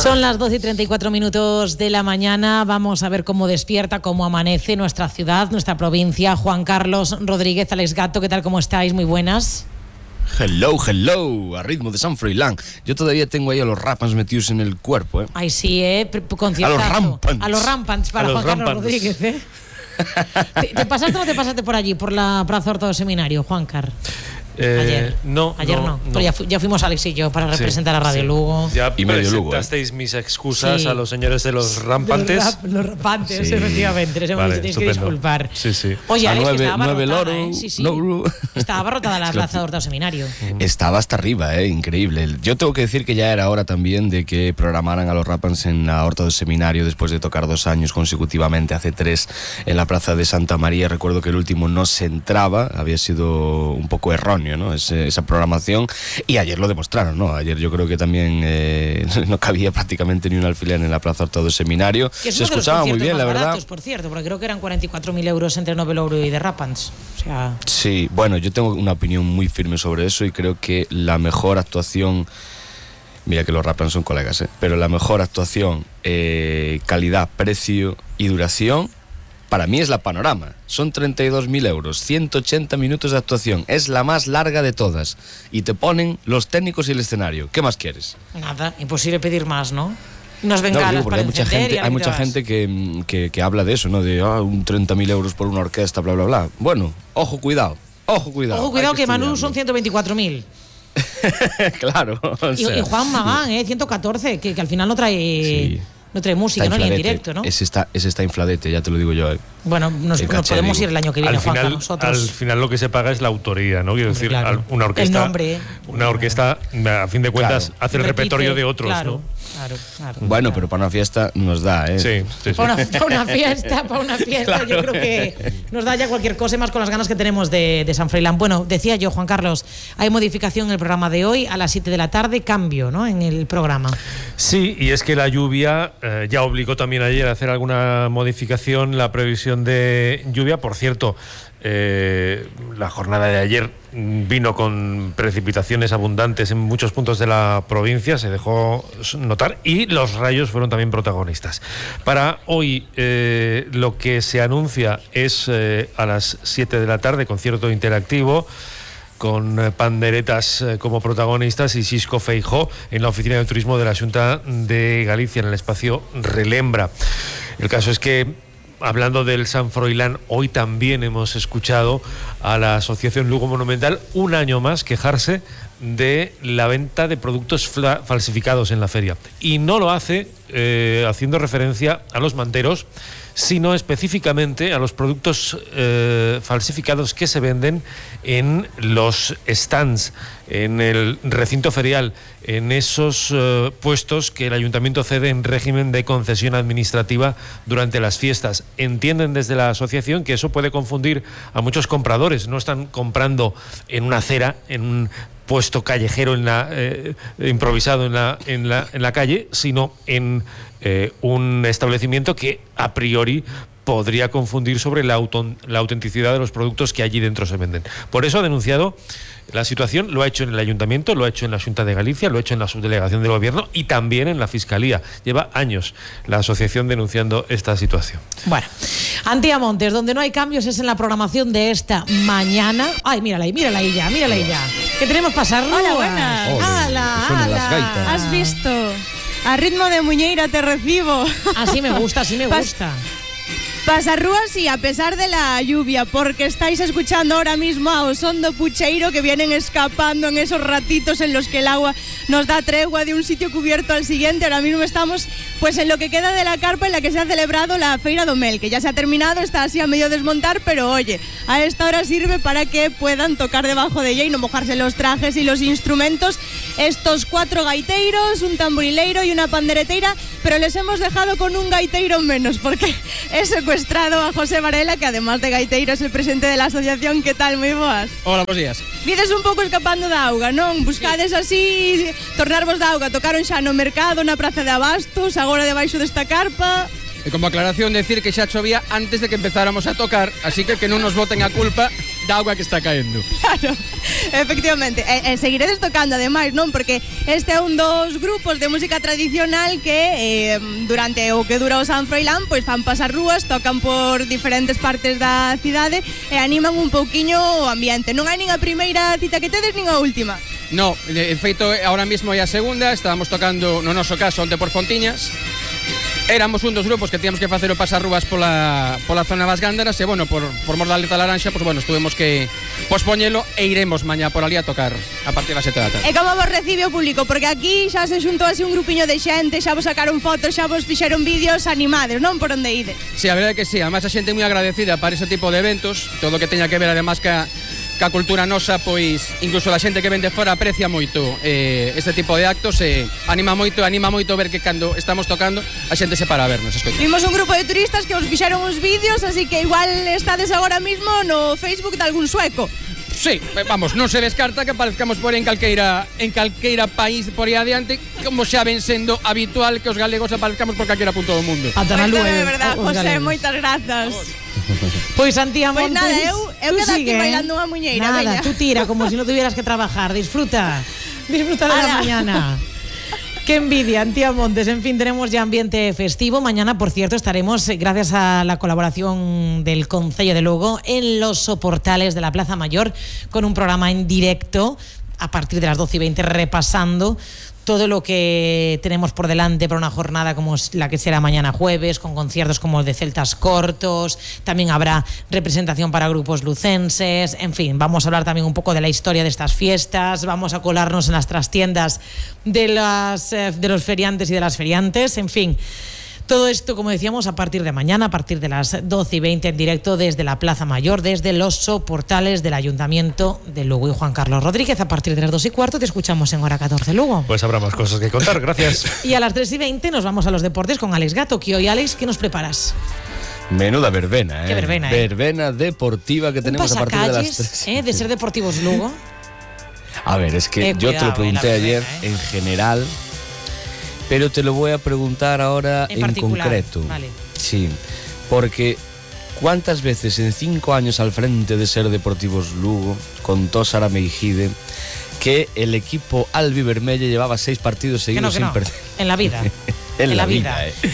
Son las 12:34 de la mañana. Vamos a ver cómo despierta, cómo amanece nuestra ciudad, nuestra provincia. Juan Carlos Rodríguez, Alex Gato, ¿qué tal? ¿Cómo estáis? Muy buenas. Hello, hello, a ritmo de San Froilán. Yo todavía tengo ahí a los Rampants metidos en el cuerpo, ¿eh? Ay, sí, conciertazo. A los Rampants para Juan Carlos Rodríguez, ¿eh? ¿Te pasaste o no te pasaste por allí, por la Plaza Horta do Seminario, Juancar? Ayer no. Pero ya fuimos Alex y yo para representar a Radio Lugo. Ya y medio Lugo. Presentasteis mis excusas a los señores de los rampantes. Los rampantes, efectivamente. Tenéis que disculpar. Sí. Oye, a Alex, 9 loro. Estaba abarrotada la Plaza Horta do Seminario. Estaba hasta arriba, increíble. Yo tengo que decir que ya era hora también de que programaran a los Rampants en la Horta do Seminario después de tocar 2 años consecutivamente, hace 3 en la Plaza de Santa María. Recuerdo que el último no se entraba, había sido un poco erróneo, ¿no? Esa programación, y ayer lo demostraron, ¿no? Ayer yo creo que también no cabía prácticamente ni un alfiler en la Plaza Horta do Seminario. Se escuchaba muy bien, la verdad. Baratos, por cierto, porque creo que eran 44.000 euros entre Nove Louro y The Rampants. O sea... Sí, bueno, yo tengo una opinión muy firme sobre eso y creo que la mejor actuación, mira que los Rampants son colegas, pero la mejor actuación, calidad, precio y duración, para mí es la Panorama. Son 32.000 euros, 180 minutos de actuación. Es la más larga de todas. Y te ponen los técnicos y el escenario. ¿Qué más quieres? Nada, imposible pedir más, ¿no? Nos bengalas para encender. Hay mucha gente que habla de eso, ¿no? De un 30.000 euros por una orquesta, bla, bla, bla. Bueno, ojo, cuidado. Ojo, cuidado que Manu son 124.000. Claro. Y Juan Magán, 114, que al final no trae... Sí. No trae música, ¿no? Ni en directo, ¿no? Ese está infladete, ya te lo digo yo. Bueno, nos podemos ir el año que viene, Juanca, nosotros. Al final lo que se paga es la autoría, ¿no? Quiero decir, claro. Una orquesta. El nombre. Una orquesta, a fin de cuentas, hace el repertorio de otros, claro, ¿no? Claro. Bueno, pero para una fiesta nos da, ¿eh? Sí. Para una fiesta, claro. Yo creo que nos da ya cualquier cosa, más con las ganas que tenemos de San Froilán. Bueno, decía yo, Juan Carlos, hay modificación en el programa de hoy, a las 7 de la tarde, cambio, ¿no? En el programa. Sí, y es que la lluvia ya obligó también ayer a hacer alguna modificación, la previsión de lluvia. Por cierto, la jornada de ayer vino con precipitaciones abundantes en muchos puntos de la provincia, se dejó notar, y los rayos fueron también protagonistas. Para hoy lo que se anuncia es a las 7 de la tarde, concierto interactivo con panderetas como protagonistas y Xisco Feijóo en la Oficina de Turismo de la Xunta de Galicia, en el espacio Relembra. El caso es que, hablando del San Froilán, hoy también hemos escuchado a la Asociación Lugo Monumental un año más quejarse de la venta de productos falsificados en la feria. Y no lo hace haciendo referencia a los manteros, sino específicamente a los productos falsificados que se venden en los stands, en el recinto ferial, en esos puestos que el ayuntamiento cede en régimen de concesión administrativa durante las fiestas. Entienden desde la asociación que eso puede confundir a muchos compradores. No están comprando en una acera, en un puesto callejero improvisado en la calle, sino en un establecimiento que a priori podría confundir sobre la autenticidad de los productos que allí dentro se venden. Por eso ha denunciado la situación, lo ha hecho en el ayuntamiento, lo ha hecho en la Xunta de Galicia, lo ha hecho en la subdelegación del gobierno y también en la Fiscalía. Lleva años la asociación denunciando esta situación. Bueno, Antía Montes, donde no hay cambios es en la programación de esta mañana. Ay, mírala ahí ya. ¿Qué tenemos pasar? Hola, buenas. ¡Hala! ¿Has visto? A ritmo de muñeira te recibo. Así me gusta. Pasarrúas y a pesar de la lluvia, porque estáis escuchando ahora mismo a Osondo Pucheiro, que vienen escapando en esos ratitos en los que el agua nos da tregua de un sitio cubierto al siguiente. Ahora mismo estamos pues en lo que queda de la carpa en la que se ha celebrado la Feira do Mel, que ya se ha terminado, está así a medio desmontar, pero oye, a esta hora sirve para que puedan tocar debajo de ella y no mojarse los trajes y los instrumentos. Estos 4 gaiteiros, un tamborileiro y una pandereteira, pero les hemos dejado con un gaiteiro menos, porque he secuestrado a José Varela, que además de gaiteiro es el presidente de la asociación. Que tal, moi boas? Hola, bons días. Vides un pouco escapando da auga, non? Buscades así, tornarvos da auga, tocaron xa no mercado, na praza de Abastos, agora debaixo desta carpa. E como aclaración decir que xa chovía antes de que empezáramos a tocar, así que non nos boten a culpa da agua que está caendo. Claro, efectivamente. E seguiredes tocando, ademais, non? Porque este é un dos grupos de música tradicional que durante o que dura o San Froilán pois fan pasar rúas, tocan por diferentes partes da cidade e animan un pouquiño o ambiente. Non hai nin a primeira cita que tedes nin a última. No, de feito, ahora mismo é a segunda. Estábamos tocando, no noso caso, onde por Fontiñas. Éramos un dos grupos que tíamos que facer o pasar rúas pola zona das Gándaras. E, bueno, por mor da Alerta Laranxa, pues, bueno, tuvemos que pospoñelo e iremos mañá por ali a tocar a partir das 7 da tarde. E como vos recibe o público? Porque aquí xa se xuntou así un grupiño de xente, xa vos sacaron fotos, xa vos fixeron vídeos animados, non? Por onde ide? Sí, a verdade que sí. Además, a xente moi agradecida para ese tipo de eventos. Todo o que teña que ver, además, ca cultura nosa, pois incluso a xente que ven de fora aprecia moito este tipo de actos e anima moito ver que cando estamos tocando a xente se para a vernos, escoita. Vimos un grupo de turistas que os fixeron uns vídeos, así que igual estades agora mismo no Facebook de algún sueco. Sí, vamos, non se descarta que aparezcamos por en calqueira país por aí adiante, como xa ven sendo habitual que os galegos aparezcamos por calqueira punto do mundo. Ata na lúa, é verdad, José, moitas grazas. Pois Antía Montes, nada, eu quedo aquí bailando unha muñeira. Nada, veña. tú tira como si no tuvieras que trabajar. Disfruta de la mañana. Qué envidia, Antía Montes. En fin, tenemos ya ambiente festivo. Mañana, por cierto, estaremos, gracias a la colaboración del Concello de Lugo, en los soportales de la Plaza Mayor, con un programa en directo a partir de las 12:20, repasando todo lo que tenemos por delante para una jornada como la que será mañana jueves, con conciertos como el de Celtas Cortos. También habrá representación para grupos lucenses. En fin, vamos a hablar también un poco de la historia de estas fiestas. Vamos a colarnos en las trastiendas de los feriantes y de las feriantes. En fin, todo esto, como decíamos, a partir de mañana, a partir de las 12:20 en directo desde la Plaza Mayor, desde los soportales del Ayuntamiento de Lugo. Y Juan Carlos Rodríguez, a partir de las 2:15 te escuchamos en Hora 14 Lugo. Pues habrá más cosas que contar, gracias. Y a las 3:20 nos vamos a los deportes con Alex Gato. Que hoy, Alex, ¿qué nos preparas? Menuda verbena, Qué verbena, verbena deportiva que tenemos a partir de las 3. De ser Deportivos Lugo. A ver, es que yo te lo pregunté ayer en general, pero te lo voy a preguntar ahora en concreto. Vale. Sí, porque ¿cuántas veces en 5 años al frente de ser Deportivos Lugo contó Sara Meijide que el equipo albivermelle llevaba 6 partidos seguidos sin perder? En la vida. En la vida.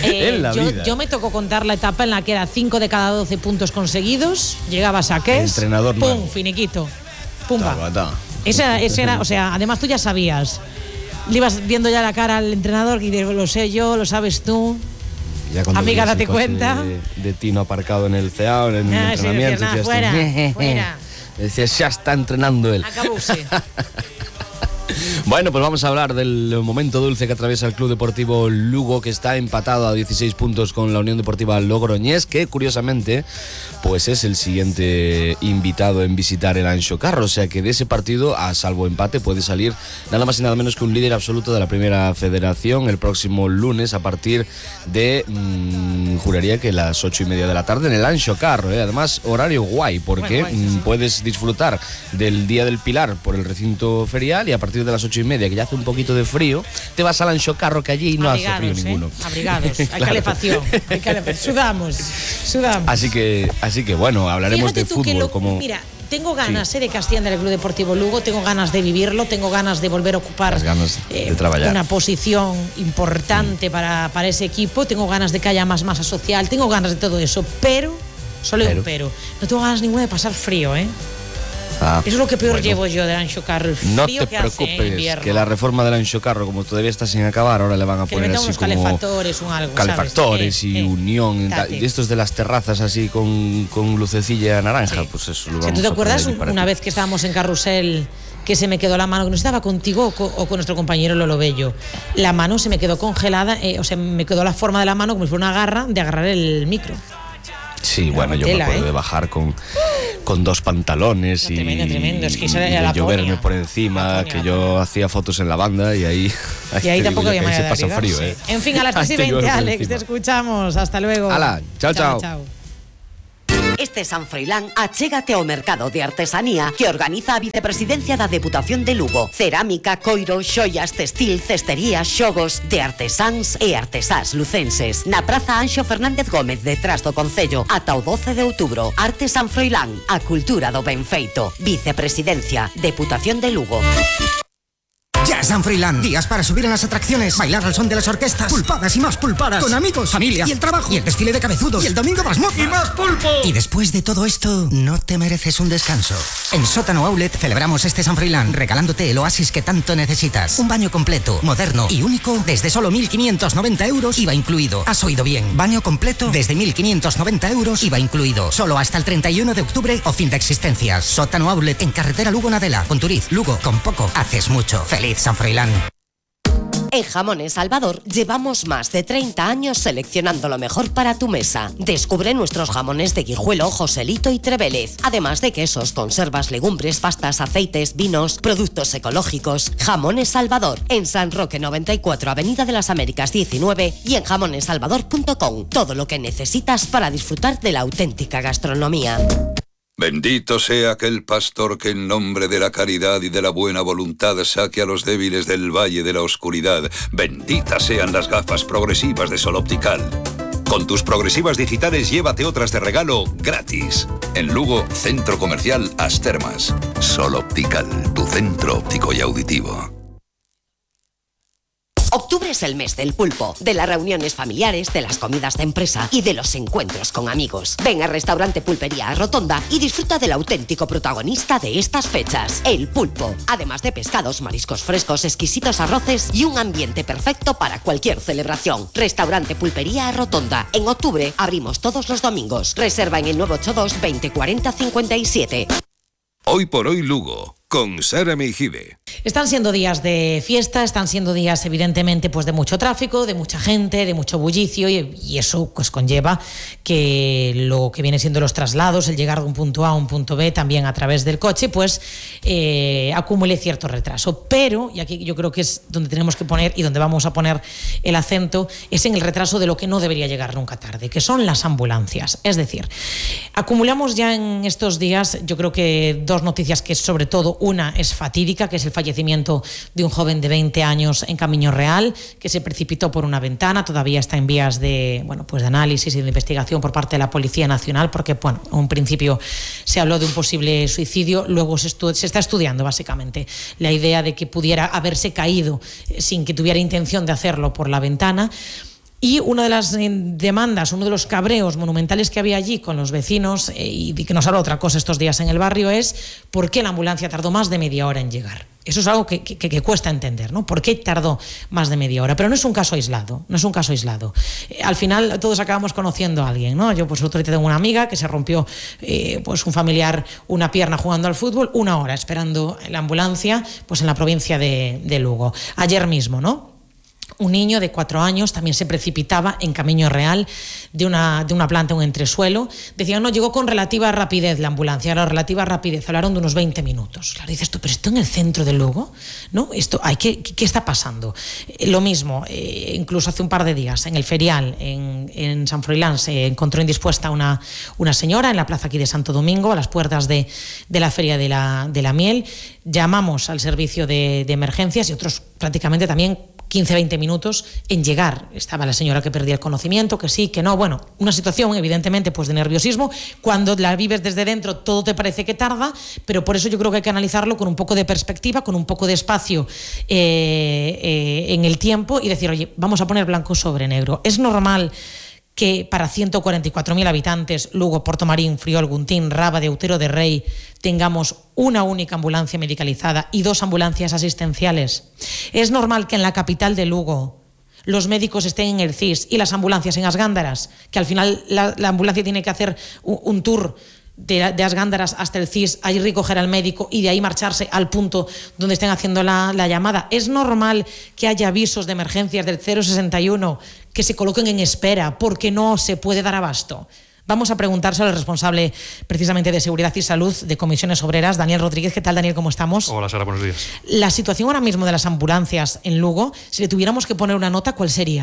Yo me tocó contar la etapa en la que era 5 de cada 12 puntos conseguidos, llegabas a qué, entrenador pum, nuevo. Finiquito, pumba. Esa era, o sea, además tú ya sabías. Le ibas viendo ya la cara al entrenador y lo sé yo, lo sabes tú. Amiga, date cuenta. De Tino aparcado en el CEA, en el entrenamiento. Sí, fuera. Decías, ya está entrenando él. Acabóse. Bueno, pues vamos a hablar del momento dulce que atraviesa el Club Deportivo Lugo, que está empatado a 16 puntos con la Unión Deportiva Logroñés, que curiosamente pues es el siguiente invitado en visitar el Anxo Carro, o sea que de ese partido, a salvo empate, puede salir nada más y nada menos que un líder absoluto de la Primera Federación el próximo lunes a partir de, juraría que las 8:30 de la tarde en el Anxo Carro, además horario guay, porque puedes disfrutar del Día del Pilar por el recinto ferial y a partir de las 8:30, que ya hace un poquito de frío, te vas al Anxo Carro, que allí no hace frío ninguno. Abrigados, hay calefacción, sudamos. Así que bueno, hablaremos de fútbol. Mira, tengo ganas de que ascienda el Club Deportivo Lugo, tengo ganas de vivirlo, tengo ganas de volver a ocupar de trabajar. Una posición importante para ese equipo, tengo ganas de que haya más masa social, tengo ganas de todo eso, pero no tengo ganas ninguna de pasar frío, Eso es lo que peor llevo yo del Anxo Carro, el frío no te que preocupes, hace que la reforma del Anxo Carro, como todavía está sin acabar, ahora le van a poner así unos como calefactores, algo, calefactores y unión, de estos de las terrazas así con lucecilla naranja, pues eso lo vamos a poner. ¿Tú te acuerdas una vez que estábamos en Carrusel, que se me quedó la mano, que no estaba contigo o con nuestro compañero Lolo Bello? La mano se me quedó congelada, o sea, me quedó la forma de la mano como si fuera una garra de agarrar el micro. Sí, bueno, yo me acuerdo de bajar con 2 pantalones tremendo. Es que de lloverme por encima, que yo hacía fotos en la banda y ahí tampoco había manera de pasa frío, En fin, a las 3:20, Alex, te escuchamos. Hasta luego. Hala, chao. Este San Froilán achégate ao mercado de artesanía que organiza a Vicepresidencia da Deputación de Lugo. Cerámica, coiro, xoias, textil, cestería, xogos de artesáns e artesás lucenses. Na Praza Anxo Fernández Gómez, detrás do Concello, ata o 12 de outubro. Arte San Froilán, a cultura do ben feito. Vicepresidencia, Deputación de Lugo. Ya San Froilán, días para subir en las atracciones, bailar al son de las orquestas, pulpadas y más pulpadas, con amigos, familia y el trabajo, y el desfile de cabezudos, y el domingo más moza y más pulpo. Y después de todo esto, ¿no te mereces un descanso? En Sótano Outlet celebramos este San Froilán regalándote el oasis que tanto necesitas. Un baño completo, moderno y único desde solo 1.590 euros, IVA incluido. Has oído bien, baño completo desde 1.590 euros, IVA incluido. Solo hasta el 31 de octubre o fin de existencias. Sótano Outlet en carretera Lugo-Nadela, Conturiz, Lugo. Con poco haces mucho. ¡Feliz San Froilán! En Jamones Salvador llevamos más de 30 años seleccionando lo mejor para tu mesa. Descubre nuestros jamones de Guijuelo, Joselito y Trevélez. Además de quesos, conservas, legumbres, pastas, aceites, vinos, productos ecológicos. Jamones Salvador, en San Roque 94, Avenida de las Américas 19 y en jamonesalvador.com. Todo lo que necesitas para disfrutar de la auténtica gastronomía. Bendito sea aquel pastor que en nombre de la caridad y de la buena voluntad saque a los débiles del valle de la oscuridad. Benditas sean las gafas progresivas de Sol Optical. Con tus progresivas digitales llévate otras de regalo gratis. En Lugo, Centro Comercial As Termas. Sol Optical, tu centro óptico y auditivo. Octubre es el mes del pulpo, de las reuniones familiares, de las comidas de empresa y de los encuentros con amigos. Ven al restaurante Pulpería Rotonda y disfruta del auténtico protagonista de estas fechas, el pulpo. Además de pescados, mariscos frescos, exquisitos arroces y un ambiente perfecto para cualquier celebración. Restaurante Pulpería Rotonda. En octubre abrimos todos los domingos. Reserva en el 982 20 40 57. Hoy por hoy Lugo, con Sara Meijide. Están siendo días de fiesta, están siendo días evidentemente pues de mucho tráfico, de mucha gente, de mucho bullicio y eso pues conlleva que lo que viene siendo los traslados, el llegar de un punto A a un punto B también a través del coche, pues acumule cierto retraso. Pero, y aquí yo creo que es donde tenemos que poner y donde vamos a poner el acento, es en el retraso de lo que no debería llegar nunca tarde, que son las ambulancias. Es decir, acumulamos ya en estos días, yo creo que dos noticias que sobre todo una es fatídica, que es el fallecimiento de un joven de 20 años en Camiño Real, que se precipitó por una ventana. Todavía está en vías de, pues de análisis y de investigación por parte de la Policía Nacional, porque, en un principio se habló de un posible suicidio, luego se está estudiando, básicamente, la idea de que pudiera haberse caído sin que tuviera intención de hacerlo por la ventana. Y una de las demandas, uno de los cabreos monumentales que había allí con los vecinos, y que nos habla otra cosa estos días en el barrio, es por qué la ambulancia tardó más de media hora en llegar. Eso es algo que cuesta entender, ¿no? ¿Por qué tardó más de media hora? Pero no es un caso aislado, no es un caso aislado. Al final todos acabamos conociendo a alguien, ¿no? Yo pues otro día tengo una amiga que se rompió pues un familiar una pierna jugando al fútbol, 1 hora esperando la ambulancia pues en la provincia de Lugo. Ayer mismo, ¿no? Un niño de 4 años también se precipitaba en Camiño Real de una planta, un entresuelo. Decían, no, llegó con relativa rapidez la ambulancia. La relativa rapidez, hablaron de unos 20 minutos. Claro, dices tú, pero esto en el centro de Lugo, ¿no? Esto, ¿qué está pasando? Lo mismo, incluso hace un par de días, en el ferial, en San Froilán, se encontró indispuesta una señora en la plaza aquí de Santo Domingo, a las puertas de la Feria de la Miel. Llamamos al servicio de emergencias y otros prácticamente también 15-20 minutos en llegar. Estaba la señora que perdía el conocimiento, que sí, que no. Bueno, una situación evidentemente pues de nerviosismo. Cuando la vives desde dentro todo te parece que tarda, pero por eso yo creo que hay que analizarlo con un poco de perspectiva, con un poco de espacio en el tiempo y decir, oye, vamos a poner blanco sobre negro. Es normal que para 144.000 habitantes, Lugo, Portomarín, Friol, Guntín, Rábade, Outero de Rei, tengamos una única ambulancia medicalizada y 2 ambulancias asistenciales. Es normal que en la capital de Lugo los médicos estén en el CIS y las ambulancias en As Gándaras, que al final la ambulancia tiene que hacer un tour de As Gándaras hasta el CIS, ahí recoger al médico y de ahí marcharse al punto donde estén haciendo la llamada. Es normal que haya avisos de emergencias del 061 que se coloquen en espera porque no se puede dar abasto. Vamos a preguntárselo al responsable precisamente de Seguridad y Salud de Comisiones Obreras, Daniel Rodríguez. ¿Qué tal, Daniel? ¿Cómo estamos? Hola, Sara, buenos días. La situación ahora mismo de las ambulancias en Lugo, si le tuviéramos que poner una nota, ¿cuál sería?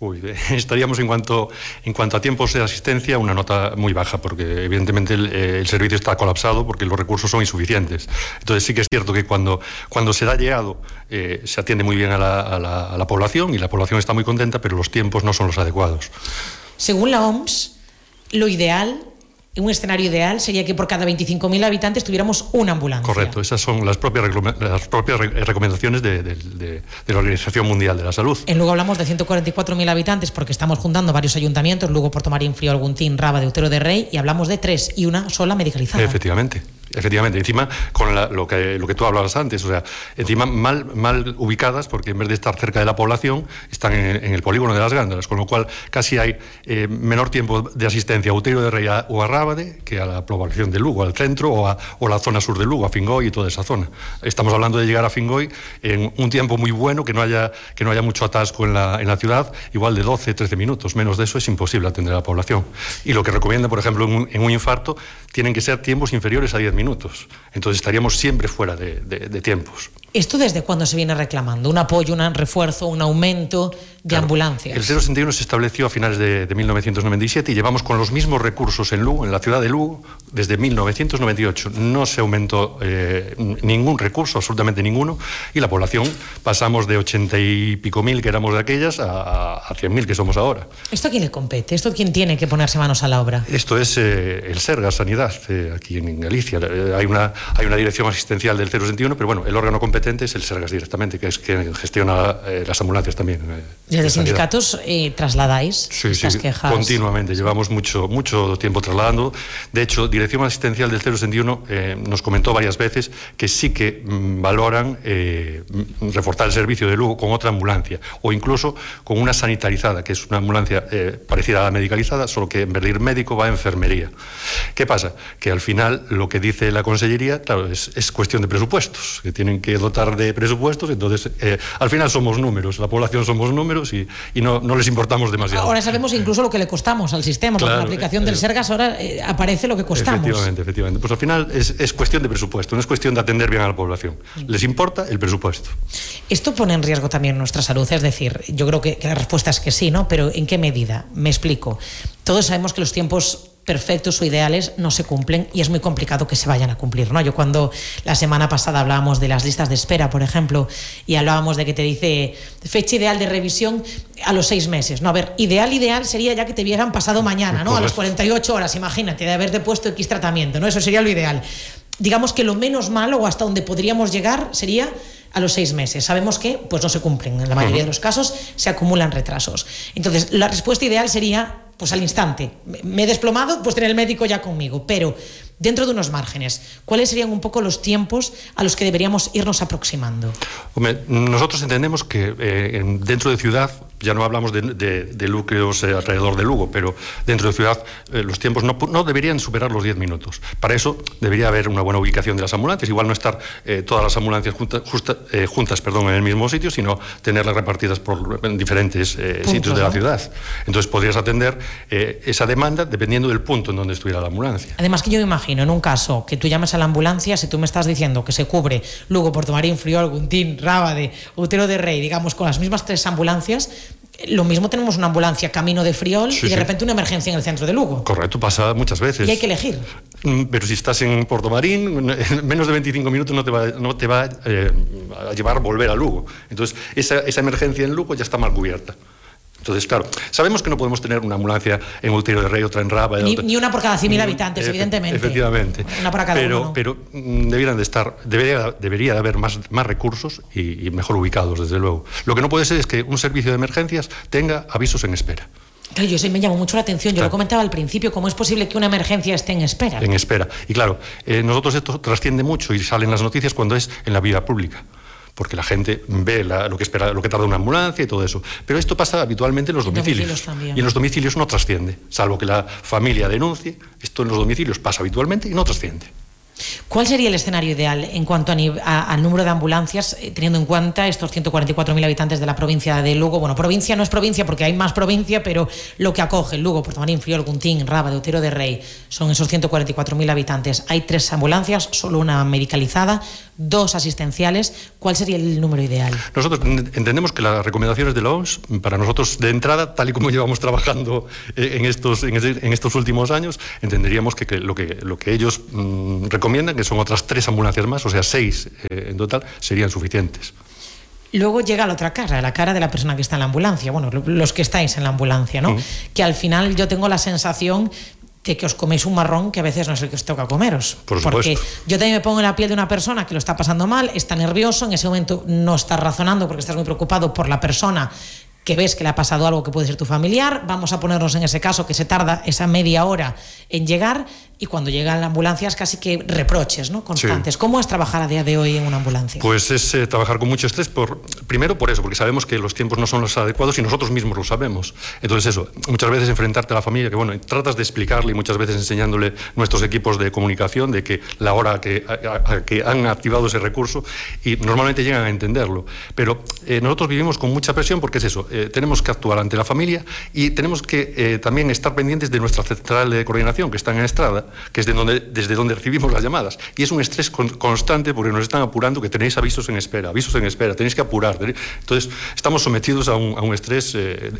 Estaríamos en cuanto a tiempos de asistencia una nota muy baja, porque evidentemente el servicio está colapsado porque los recursos son insuficientes. Entonces sí que es cierto que cuando se da llegado se atiende muy bien a la población y la población está muy contenta, pero los tiempos no son los adecuados. Según la OMS, lo ideal, un escenario ideal, sería que por cada 25.000 habitantes tuviéramos una ambulancia. Correcto, esas son las propias recomendaciones de la Organización Mundial de la Salud. En Lugo hablamos de 144.000 habitantes porque estamos juntando varios ayuntamientos, Lugo, Portomarín, Friol, Guntín, Rábade, Utero de Rey, y hablamos de 3 y una sola medicalizada. Efectivamente. Encima con lo que tú hablabas antes, o sea, encima mal ubicadas, porque en vez de estar cerca de la población están en el polígono de las Gándaras, con lo cual casi hay menor tiempo de asistencia a Utero de Rey o a Rábade que a la población de Lugo, al centro o a la zona sur de Lugo, a Fingoy y toda esa zona. Estamos hablando de llegar a Fingoy en un tiempo muy bueno, que no haya mucho atasco en la ciudad, igual de 12-13 minutos, menos de eso es imposible atender a la población. Y lo que recomienda, por ejemplo, en un infarto, tienen que ser tiempos inferiores a 10 minutos. Entonces estaríamos siempre fuera de tiempos. ¿Esto desde cuándo se viene reclamando? ¿Un apoyo, un refuerzo, un aumento de ambulancias? El 061 se estableció a finales de 1997 y llevamos con los mismos recursos en Lugo, en la ciudad de Lugo, desde 1998. No se aumentó ningún recurso, absolutamente ninguno, y la población pasamos de 80 y pico mil que éramos de aquellas a 100.000 que somos ahora. ¿Esto a quién le compete? ¿Esto quién tiene que ponerse manos a la obra? Esto es el Sergas Sanidad, aquí en Galicia. Hay una dirección asistencial del 061, pero bueno, el órgano competente es el Sergas directamente, que es quien gestiona las ambulancias también. ¿Desde sindicatos trasladáis estas quejas? Continuamente, llevamos mucho tiempo trasladando. De hecho, Dirección Asistencial del 061 nos comentó varias veces que sí que valoran reforzar el servicio de Lugo con otra ambulancia, o incluso con una sanitarizada, que es una ambulancia parecida a la medicalizada, solo que en vez de ir médico va a enfermería. ¿Qué pasa? Que al final lo que dice la Consellería, claro, es cuestión de presupuestos, que tienen que dotar de presupuestos, entonces al final somos números, la población somos números y no les importamos demasiado. Ahora sabemos incluso lo que le costamos al sistema, claro, porque la aplicación del Sergas ahora aparece lo que costamos. Efectivamente. Pues al final es cuestión de presupuesto, no es cuestión de atender bien a la población. Les importa el presupuesto. ¿Esto pone en riesgo también nuestra salud? Es decir, yo creo que la respuesta es que sí, ¿no? Pero ¿en qué medida? Me explico. Todos sabemos que los tiempos perfectos o ideales no se cumplen y es muy complicado que se vayan a cumplir, ¿no? Yo cuando la semana pasada hablábamos de las listas de espera, por ejemplo, y hablábamos de que te dice fecha ideal de revisión a los 6 meses, ¿no? A ver, ideal sería ya que te vieran pasado mañana, ¿no? A las 48 horas, imagínate, de haberte puesto X tratamiento, ¿no? Eso sería lo ideal. Digamos que lo menos malo o hasta donde podríamos llegar sería a los 6 meses. Sabemos que pues no se cumplen, en la mayoría de los casos se acumulan retrasos. Entonces, la respuesta ideal sería pues al instante. Me he desplomado, pues tener el médico ya conmigo, pero dentro de unos márgenes, ¿cuáles serían un poco los tiempos a los que deberíamos irnos aproximando? Hombre, nosotros entendemos que dentro de ciudad, ya no hablamos de núcleos alrededor de Lugo, pero dentro de ciudad los tiempos no deberían superar los 10 minutos. Para eso debería haber una buena ubicación de las ambulancias, igual no estar todas las ambulancias juntas en el mismo sitio, sino tenerlas repartidas en diferentes sitios de la ciudad. Entonces podrías atender esa demanda dependiendo del punto en donde estuviera la ambulancia. Además que yo me imagino, en un caso que tú llamas a la ambulancia, si tú me estás diciendo que se cubre Lugo, Portomarín, Friol, Guntín, Rábade, Utero de Rey, digamos con las mismas 3 ambulancias, lo mismo tenemos una ambulancia camino de Friol y de repente una emergencia en el centro de Lugo. Correcto, pasa muchas veces. Y hay que elegir. Pero si estás en Portomarín, en menos de 25 minutos no te va a llevar a volver a Lugo. Entonces, esa emergencia en Lugo ya está mal cubierta. Entonces, claro, sabemos que no podemos tener una ambulancia en Utero de Rey, otra en Rábade. Ni una por cada 100.000 habitantes, evidentemente. Efectivamente. Una para cada uno, ¿no? Pero debería de haber más recursos y mejor ubicados, desde luego. Lo que no puede ser es que un servicio de emergencias tenga avisos en espera. Claro, yo me llamó mucho la atención, yo lo comentaba al principio, ¿cómo es posible que una emergencia esté en espera? En espera. Y claro, nosotros esto trasciende mucho y salen las noticias cuando es en la vía pública, porque la gente ve lo que tarda una ambulancia y todo eso. Pero esto pasa habitualmente en los domicilios. Y en los domicilios no trasciende, salvo que la familia denuncie. Esto en los domicilios pasa habitualmente y no trasciende. ¿Cuál sería el escenario ideal en cuanto al número de ambulancias, teniendo en cuenta estos 144.000 habitantes de la provincia de Lugo? Bueno, provincia no es provincia porque hay más provincia, pero lo que acoge Lugo, Portamarín, Friol, Guntín, Rábade, Otero de Rey, son esos 144.000 habitantes. Hay 3 ambulancias, solo una medicalizada, 2 asistenciales. ¿Cuál sería el número ideal? Nosotros entendemos que las recomendaciones de la OMS, para nosotros de entrada, tal y como llevamos trabajando en estos últimos años, entenderíamos que lo que ellos recomiendan, que son otras 3 ambulancias más, o sea 6 en total, serían suficientes. Luego llega la otra cara, la cara de la persona que está en la ambulancia, bueno, los que estáis en la ambulancia, ¿no? Que al final yo tengo la sensación de que os coméis un marrón que a veces no es el que os toca comeros. Porque yo también me pongo en la piel de una persona que lo está pasando mal, está nervioso, en ese momento no estás razonando porque estás muy preocupado por la persona que ves que le ha pasado algo que puede ser tu familiar. Vamos a ponernos en ese caso que se tarda esa media hora en llegar, y cuando llegan las ambulancias casi que reproches, ¿no? Constantes. Sí. ¿Cómo es trabajar a día de hoy en una ambulancia? Pues es trabajar con mucho estrés, primero por eso, porque sabemos que los tiempos no son los adecuados y nosotros mismos lo sabemos. Entonces eso, muchas veces enfrentarte a la familia, que bueno, tratas de explicarle y muchas veces enseñándole nuestros equipos de comunicación de que la hora que han activado ese recurso, y normalmente llegan a entenderlo. Pero nosotros vivimos con mucha presión porque es eso, tenemos que actuar ante la familia y tenemos que también estar pendientes de nuestra central de coordinación, que está en Estrada, que es desde donde recibimos las llamadas. Y es un estrés constante porque nos están apurando, que tenéis avisos en espera, tenéis que apurar. Entonces, estamos sometidos a un estrés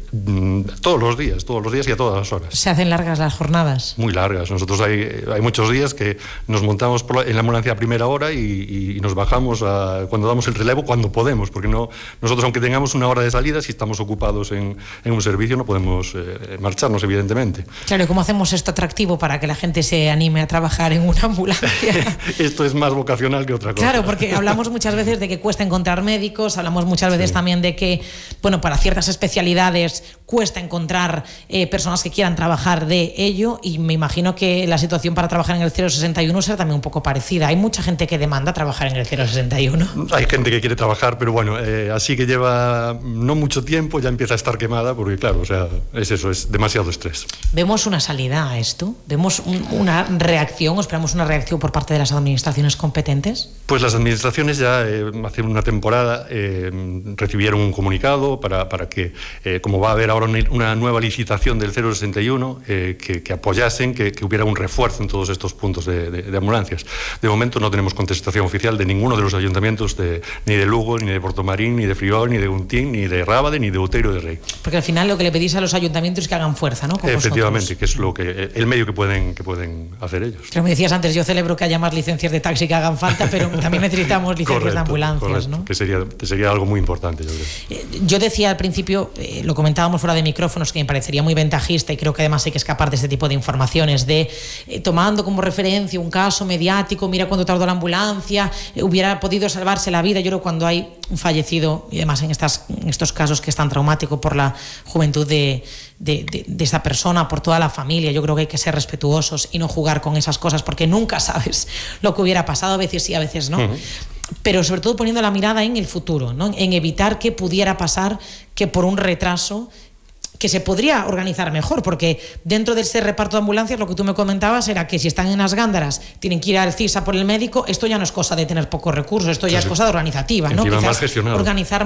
todos los días y a todas las horas. ¿Se hacen largas las jornadas? Muy largas. Nosotros hay muchos días que nos montamos en la ambulancia a primera hora y nos bajamos cuando damos el relevo, cuando podemos, porque nosotros, aunque tengamos una hora de salida, si estamos ocupados en un servicio, no podemos marcharnos, evidentemente. Claro, ¿y cómo hacemos esto atractivo para que la gente se anime a trabajar en una ambulancia? Esto es más vocacional que otra cosa. Claro, porque hablamos muchas veces de que cuesta encontrar médicos, hablamos muchas veces también de que, bueno, para ciertas especialidades cuesta encontrar personas que quieran trabajar de ello, y me imagino que la situación para trabajar en el 061 será también un poco parecida. Hay mucha gente que demanda trabajar en el 061. Hay gente que quiere trabajar, pero bueno, así que lleva no mucho tiempo, ya empieza a estar quemada, porque claro, o sea, es demasiado estrés. ¿Vemos una salida a esto? ¿Vemos una reacción, o esperamos una reacción por parte de las administraciones competentes? Pues las administraciones ya hace una temporada recibieron un comunicado para que, como va a haber ahora una nueva licitación del 061, que apoyasen que hubiera un refuerzo en todos estos puntos de ambulancias. De momento no tenemos contestación oficial de ninguno de los ayuntamientos, ni de Lugo, ni de Portamarín, ni de Friol, ni de Guntín, ni de Rábade, ni de Otero de Rey. Porque al final lo que le pedís a los ayuntamientos es que hagan fuerza, ¿no? Efectivamente, que es el medio que pueden hacer ellos. Como decías antes, yo celebro que haya más licencias de taxi que hagan falta, pero también necesitamos licencias de ambulancias, ¿no? Que sería algo muy importante, yo creo. Yo decía al principio, lo comentábamos fuera de micrófonos, que me parecería muy ventajista, y creo que además hay que escapar de este tipo de informaciones, tomando como referencia un caso mediático, mira cuánto tardó la ambulancia, hubiera podido salvarse la vida. Yo creo que cuando hay un fallecido, y además en estos casos que es tan traumático por la juventud de esa persona, por toda la familia, yo creo que hay que ser respetuosos y no jugar con esas cosas, porque nunca sabes lo que hubiera pasado, a veces sí, a veces no. Pero sobre todo poniendo la mirada en el futuro, ¿no? En evitar que pudiera pasar que por un retraso, que se podría organizar mejor, porque dentro de ese reparto de ambulancias lo que tú me comentabas era que si están en las Gándaras tienen que ir al CISA por el médico. Esto ya no es cosa de tener pocos recursos, esto ya es cosa de organizativa, ¿no? Quizás más gestionado. Organizar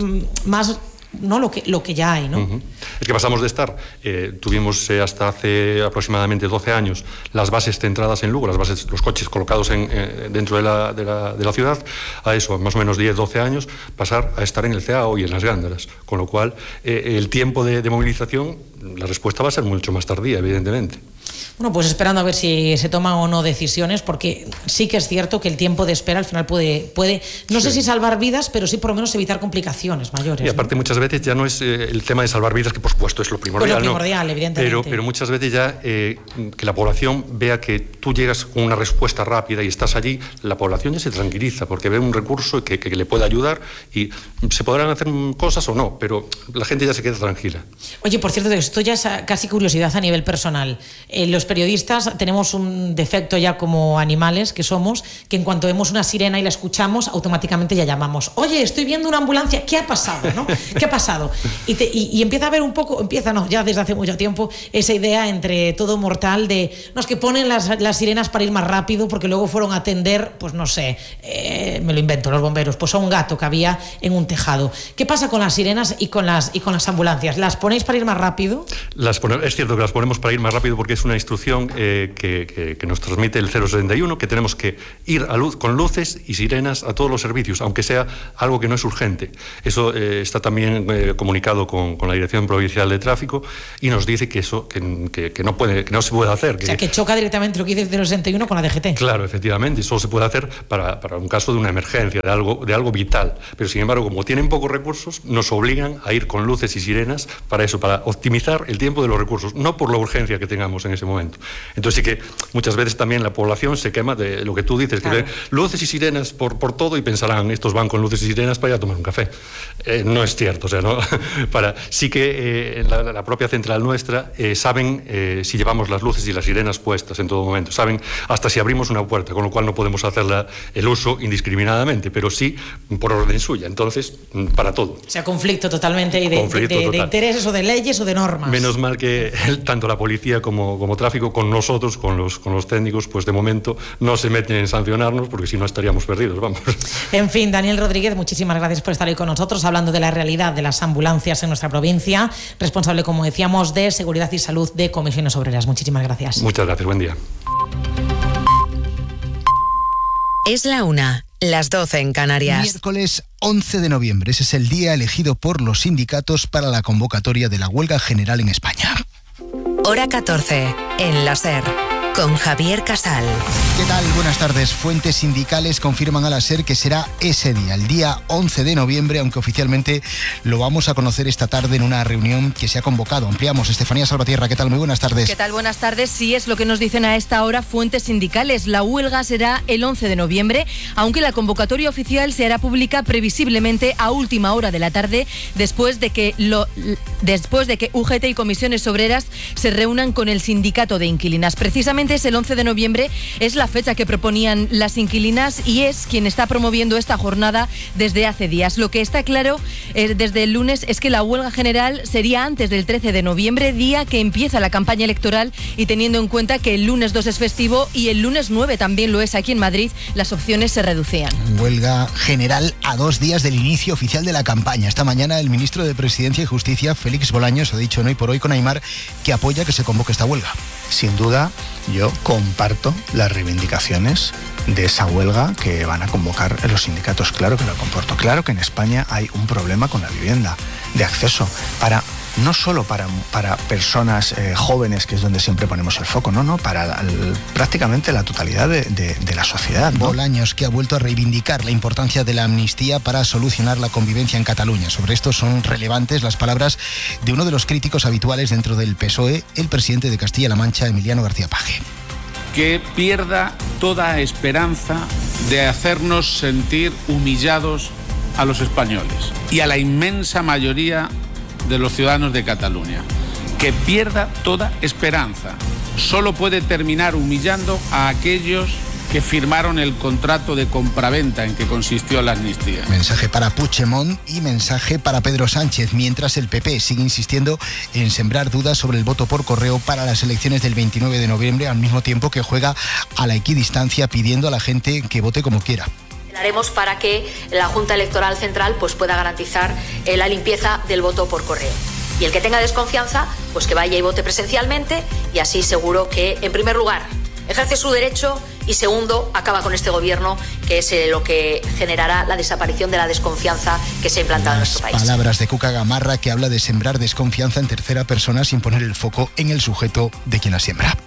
más, ¿no? lo que ya hay, ¿no? Es que pasamos de estar, tuvimos hasta hace aproximadamente 12 años las bases centradas en Lugo, los coches colocados dentro de la ciudad, a eso, más o menos 10-12 años, pasar a estar en el CAO y en las Gándaras, con lo cual el tiempo de movilización, la respuesta va a ser mucho más tardía, evidentemente. Bueno, pues esperando a ver si se toman o no decisiones, porque sí que es cierto que el tiempo de espera al final puede no sé si salvar vidas, pero sí por lo menos evitar complicaciones mayores. Y aparte, ¿no? Muchas veces ya no es el tema de salvar vidas, que por supuesto es lo primordial. Pues lo primordial, evidentemente. Pero muchas veces ya que la población vea que tú llegas con una respuesta rápida y estás allí, la población ya se tranquiliza porque ve un recurso que le puede ayudar, y se podrán hacer cosas o no, pero la gente ya se queda tranquila. Oye, por cierto, esto ya es casi curiosidad a nivel personal. los periodistas tenemos un defecto ya como animales que somos, que en cuanto vemos una sirena y la escuchamos, automáticamente ya llamamos. Oye, estoy viendo una ambulancia, ¿qué ha pasado? ¿No? ¿Qué ha pasado? Y empieza a haber un poco, ya desde hace mucho tiempo, esa idea entre todo mortal de, no, es que ponen las sirenas para ir más rápido porque luego fueron a atender, pues no sé, me lo invento, los bomberos, pues a un gato que había en un tejado. ¿Qué pasa con las sirenas y con las ambulancias? ¿Las ponéis para ir más rápido? Es cierto que las ponemos para ir más rápido porque es una instrucción que nos transmite el 061, que tenemos que ir con luces y sirenas a todos los servicios, aunque sea algo que no es urgente. Eso está también comunicado con la Dirección Provincial de Tráfico y nos dice que eso que no se puede hacer. O sea, que choca directamente lo que dice el 061 con la DGT. Claro, efectivamente, solo se puede hacer para un caso de una emergencia, de algo vital. Pero sin embargo, como tienen pocos recursos, nos obligan a ir con luces y sirenas para eso, para optimizar el tiempo de los recursos, no por la urgencia que tengamos en ese momento. Entonces sí que muchas veces también la población se quema de lo que tú dices, claro, que ve luces y sirenas por todo y pensarán, estos van con luces y sirenas para ir a tomar un café. No es cierto, o sea, ¿no? Sí que la propia central nuestra saben si llevamos las luces y las sirenas puestas en todo momento, saben hasta si abrimos una puerta, con lo cual no podemos hacer el uso indiscriminadamente, pero sí por orden suya, entonces para todo. O sea, conflicto totalmente de intereses o de leyes o de normas. Menos mal que tanto la policía como tráfico con nosotros, con los técnicos, pues de momento no se meten en sancionarnos porque si no estaríamos perdidos, vamos. En fin, Daniel Rodríguez, muchísimas gracias por estar hoy con nosotros hablando de la realidad de las ambulancias en nuestra provincia, responsable, como decíamos, de Seguridad y Salud de Comisiones Obreras. Muchísimas gracias. Muchas gracias, buen día. Es la 1, las 12 en Canarias. Miércoles 11 de noviembre, ese es el día elegido por los sindicatos para la convocatoria de la huelga general en España. Hora 14, en la SER, con Javier Casal. ¿Qué tal? Buenas tardes. Fuentes sindicales confirman a la SER que será ese día, el día 11 de noviembre, aunque oficialmente lo vamos a conocer esta tarde en una reunión que se ha convocado. Ampliamos. Estefanía Salvatierra, ¿qué tal? Muy buenas tardes. ¿Qué tal? Buenas tardes. Sí, es lo que nos dicen a esta hora fuentes sindicales. La huelga será el 11 de noviembre, aunque la convocatoria oficial se hará pública previsiblemente a última hora de la tarde, después de que UGT y Comisiones Obreras se reúnan con el sindicato de inquilinas. Precisamente es el 11 de noviembre, es la fecha que proponían las inquilinas y es quien está promoviendo esta jornada desde hace días. Lo que está claro desde el lunes es que la huelga general sería antes del 13 de noviembre, día que empieza la campaña electoral, y teniendo en cuenta que el lunes 2 es festivo y el lunes 9 también lo es aquí en Madrid, las opciones se reducían. Huelga general a 2 días del inicio oficial de la campaña. Esta mañana el ministro de Presidencia y Justicia, Félix Bolaños, ha dicho en Hoy por Hoy con Aimar que apoya que se convoque esta huelga. Sin duda, yo comparto las reivindicaciones de esa huelga que van a convocar los sindicatos. Claro que lo comporto. Claro que en España hay un problema con la vivienda, de acceso no solo para personas jóvenes, que es donde siempre ponemos el foco, no, para prácticamente la totalidad de la sociedad, ¿no? Bolaños, que ha vuelto a reivindicar la importancia de la amnistía para solucionar la convivencia en Cataluña. Sobre esto son relevantes las palabras de uno de los críticos habituales dentro del PSOE, el presidente de Castilla-La Mancha, Emiliano García Paje. Que pierda toda esperanza de hacernos sentir humillados a los españoles y a la inmensa mayoría de los ciudadanos de Cataluña. Que pierda toda esperanza. Solo puede terminar humillando a aquellos que firmaron el contrato de compraventa en que consistió la amnistía. Mensaje para Puigdemont y mensaje para Pedro Sánchez, mientras el PP sigue insistiendo en sembrar dudas sobre el voto por correo para las elecciones del 29 de noviembre, al mismo tiempo que juega a la equidistancia pidiendo a la gente que vote como quiera. Haremos para que la Junta Electoral Central pueda garantizar la limpieza del voto por correo. Y el que tenga desconfianza, pues que vaya y vote presencialmente, y así seguro que, en primer lugar, ejerce su derecho y, segundo, acaba con este gobierno, que es lo que generará la desaparición de la desconfianza que se ha implantado en nuestro país. Palabras de Cuca Gamarra, que habla de sembrar desconfianza en tercera persona sin poner el foco en el sujeto de quien la siembra.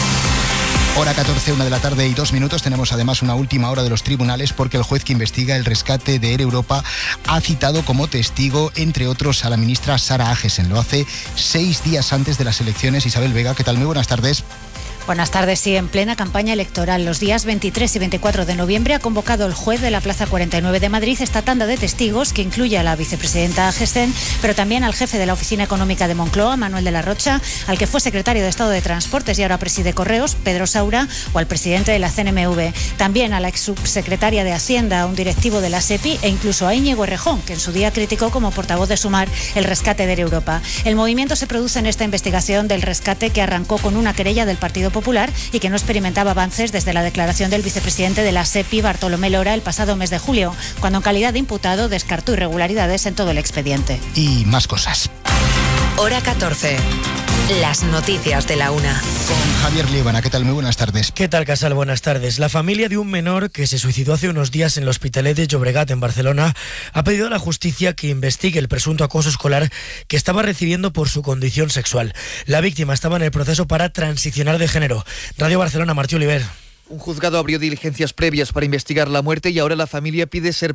Hora 14, 1 de la tarde y 2 minutos. Tenemos además una última hora de los tribunales, porque el juez que investiga el rescate de Air Europa ha citado como testigo, entre otros, a la ministra Sara Agesen. Lo hace 6 días antes de las elecciones. Isabel Vega, ¿qué tal? Muy buenas tardes. Buenas tardes. Sí, en plena campaña electoral, los días 23 y 24 de noviembre ha convocado el juez de la Plaza 49 de Madrid esta tanda de testigos que incluye a la vicepresidenta Gesén, pero también al jefe de la Oficina Económica de Moncloa, Manuel de la Rocha, al que fue secretario de Estado de Transportes y ahora preside Correos, Pedro Saura, o al presidente de la CNMV. También a la ex subsecretaria de Hacienda, a un directivo de la SEPI e incluso a Íñigo Errejón, que en su día criticó como portavoz de Sumar el rescate de Air Europa. El movimiento se produce en esta investigación del rescate que arrancó con una querella del Partido Popular y que no experimentaba avances desde la declaración del vicepresidente de la SEPI, Bartolomé Lora, el pasado mes de julio, cuando en calidad de imputado descartó irregularidades en todo el expediente. Y más cosas. Hora 14. Las noticias de la una. Con Javier Líbana, ¿qué tal? Muy buenas tardes. ¿Qué tal, Casal? Buenas tardes. La familia de un menor que se suicidó hace unos días en el Hospitalet de Llobregat, en Barcelona, ha pedido a la justicia que investigue el presunto acoso escolar que estaba recibiendo por su condición sexual. La víctima estaba en el proceso para transicionar de género. Radio Barcelona, Martí Oliver. Un juzgado abrió diligencias previas para investigar la muerte y ahora la familia pide ser